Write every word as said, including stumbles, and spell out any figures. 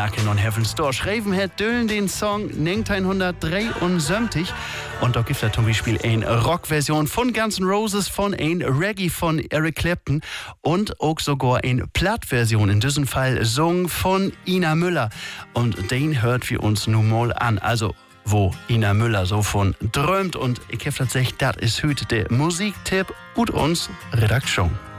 Knockin' on Heaven's Door. Schreiben hat Dylan den Song neunzehnhundertdreiundsiebzig. Und da gibt es zum Beispiel eine Rockversion von Guns N' Roses, von ein Reggae von Eric Clapton und auch sogar eine Plattversion, in diesem Fall Song von Ina Müller. Und den hört wir uns nun mal an. Also, wo Ina Müller so von träumt. Und ich habe tatsächlich, das ist heute der Musiktipp und uns Redaktion.